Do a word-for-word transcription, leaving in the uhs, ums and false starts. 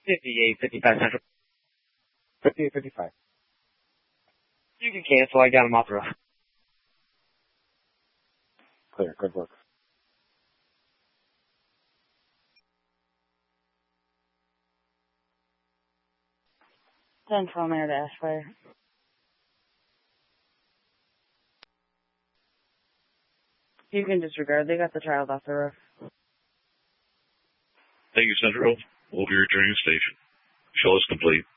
fifty-eight, fifty-five Central. fifty-eight, fifty-five. You can cancel. I got him off the road. Clear. Good work. Central Mayor Dashfire. You can disregard. They got the child off the roof. Thank you, Central. We'll be returning to station. Show is complete.